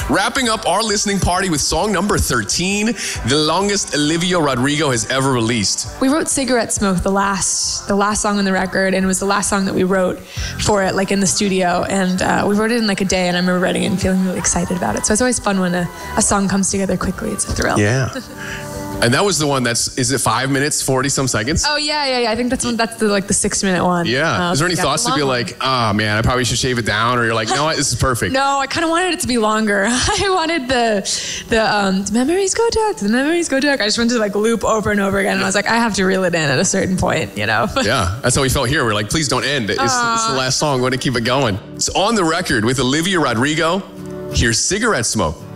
Wrapping up our listening party with song number 13, the longest Olivia Rodrigo has ever released. We wrote Cigarette Smoke, the last song on the record, and it was the last song that we wrote for it, like in the studio. And we wrote it in like a day, and I remember writing it and feeling really excited about it. So it's always fun when a song comes together quickly. It's a thrill. Yeah. And that was the one is it 5 minutes, 40 some seconds? Oh, yeah. I think that's the 6-minute one. Yeah. Is there any thoughts to be like, oh man, I probably should shave it down? Or you're like, no, this is perfect. No, I kind of wanted it to be longer. I wanted the memories go dark, the memories go dark. I just wanted to like loop over and over again. And I was like, I have to reel it in at a certain point, you know? Yeah, that's how we felt here. We're like, please don't end. It's the last song. We want to keep it going. So on the record with Olivia Rodrigo, here's Cigarette Smoke.